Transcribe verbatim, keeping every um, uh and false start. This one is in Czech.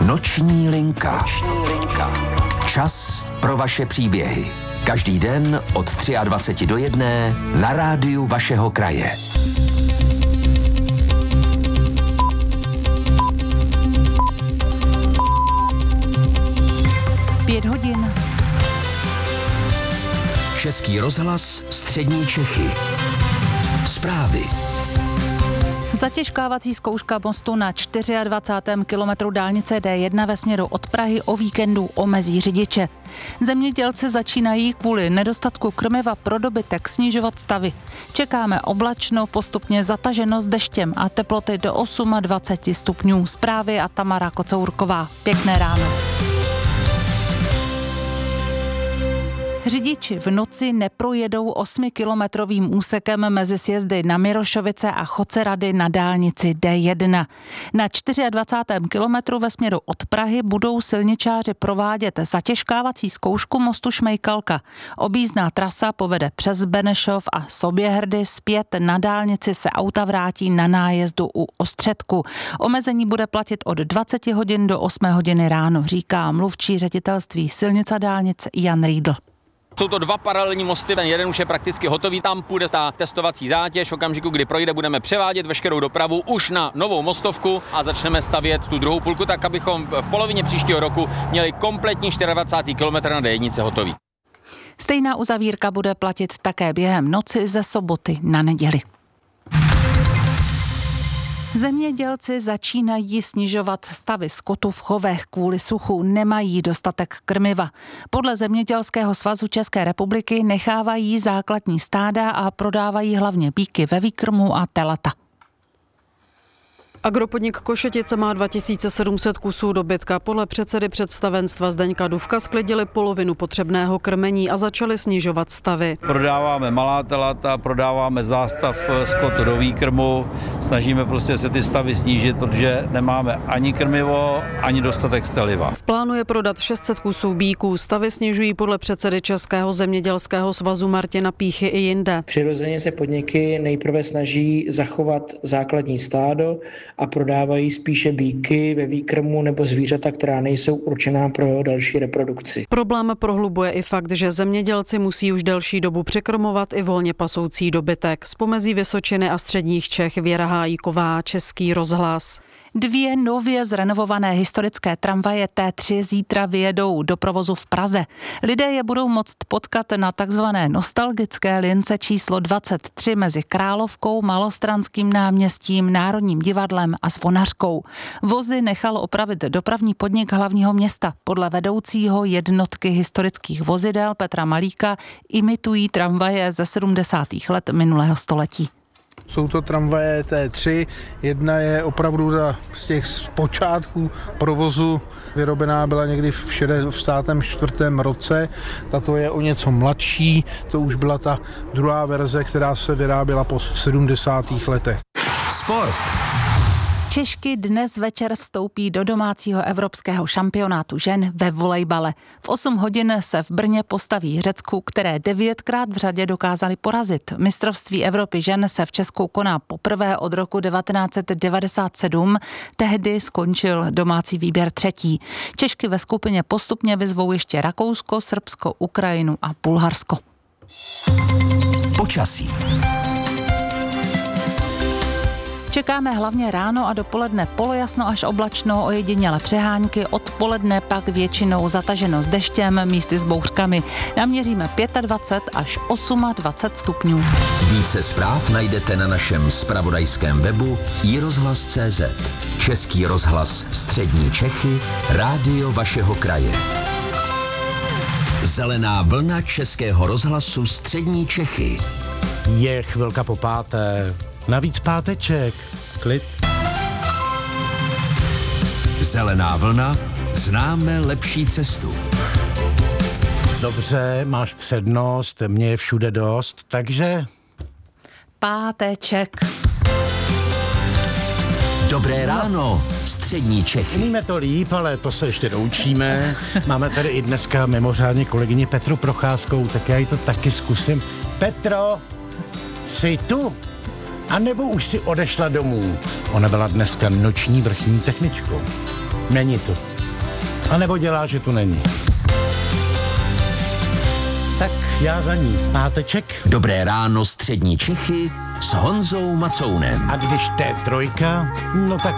Noční linka. Noční linka. Čas pro vaše příběhy. Každý den od dvacet tři do jedné na rádiu vašeho kraje. Pět hodin. Český rozhlas, střední Čechy. Zprávy. Zatěžkávací zkouška mostu na dvacátém čtvrtém kilometru dálnice D jedna ve směru od Prahy o víkendu omezí řidiče. Zemědělci začínají kvůli nedostatku krmiva pro dobytek snižovat stavy. Čekáme oblačno, postupně zataženo s deštěm a teploty do dvacet osm stupňů. Zprávy a Tamara Kocourková. Pěkné ráno. Řidiči v noci neprojedou osmikilometrovým úsekem mezi sjezdy na Mirošovice a Chocerady na dálnici D jedna. Na dvacátém čtvrtém kilometru ve směru od Prahy budou silničáři provádět zatěžkávací zkoušku mostu Šmejkalka. Objízdná trasa povede přes Benešov a Soběhrdy, zpět na dálnici se auta vrátí na nájezdu u Ostředku. Omezení bude platit od dvacet hodin do osm hodiny ráno, říká mluvčí ředitelství silnic a dálnic Jan Riedl. Jsou to dva paralelní mosty, ten jeden už je prakticky hotový, tam půjde ta testovací zátěž, v okamžiku, kdy projde, budeme převádět veškerou dopravu už na novou mostovku a začneme stavět tu druhou půlku tak, abychom v polovině příštího roku měli kompletní dvacátý čtvrtý kilometr na D jedna hotový. Stejná uzavírka bude platit také během noci ze soboty na neděli. Zemědělci začínají snižovat stavy skotu v chovech kvůli suchu, nemají dostatek krmiva. Podle Zemědělského svazu České republiky nechávají základní stáda a prodávají hlavně býky ve výkrmu a telata. Agropodnik Košetice má dva tisíce sedm set kusů dobytka. Podle předsedy představenstva Zdeňka Dufka sklidili polovinu potřebného krmení a začali snižovat stavy. Prodáváme malá telata, prodáváme zástav skotu do výkrmu, snažíme prostě se ty stavy snížit, protože nemáme ani krmivo, ani dostatek steliva. V plánu je prodat šest set kusů býků. Stavy snižují podle předsedy Českého zemědělského svazu Martina Píchy i jinde. Přirozeně se podniky nejprve snaží zachovat základní stádo a prodávají spíše býky ve výkrmu nebo zvířata, která nejsou určená pro další reprodukci. Problém prohlubuje i fakt, že zemědělci musí už delší dobu překrmovat i volně pasoucí dobytek. Z pomezí Vysočiny a středních Čech Věra Hájíková, Český rozhlas. Dvě nově zrenovované historické tramvaje T tři zítra vyjedou do provozu v Praze. Lidé je budou moct potkat na takzvané nostalgické lince číslo dvacet tři mezi Královkou, Malostranským náměstím, Národním divadlem a Zvonařkou. Vozy nechal opravit dopravní podnik hlavního města. Podle vedoucího jednotky historických vozidel Petra Malíka imitují tramvaje ze sedmdesátých let minulého století. Jsou to tramvaje T tři, jedna je opravdu z těch počátků provozu, vyrobená byla někdy v šedesátém čtvrtém roce, tato je o něco mladší, to už byla ta druhá verze, která se vyráběla po sedmdesátých letech. Sport. Češky dnes večer vstoupí do domácího evropského šampionátu žen ve volejbale. V osm hodin se v Brně postaví Řecku, které devětkrát v řadě dokázali porazit. Mistrovství Evropy žen se v Česku koná poprvé od roku devatenáct set devadesát sedm, tehdy skončil domácí výběr třetí. Češky ve skupině postupně vyzvou ještě Rakousko, Srbsko, Ukrajinu a Bulharsko. Počasí. Čekáme hlavně ráno a dopoledne polojasno až oblačno, ojediněle přehánky, odpoledne pak většinou zataženo s deštěm, místy s bouřkami. Naměříme dvacet pět až dvacet osm stupňů. Více zpráv najdete na našem zpravodajském webu i rozhlas tečka cé zet. Český rozhlas, střední Čechy, rádio vašeho kraje. Zelená vlna Českého rozhlasu, střední Čechy. Je chvilka po páté. Navíc páteček. Klid. Zelená vlna. Známe lepší cestu. Dobře, máš přednost, mě je všude dost, takže... Páteček. Dobré ráno, střední Čechy. Umíme to líp, ale to se ještě doučíme. Máme tady i dneska mimořádně kolegyni Petru Procházkou, tak já ji to taky zkusím. Petro, jsi tu? A nebo už si odešla domů? Ona byla dneska noční vrchní techničkou. Není tu. A nebo dělá, že tu není. Tak já za ní. Páteček. Dobré ráno střední Čechy s Honzou Macounem. A když té trojka, no tak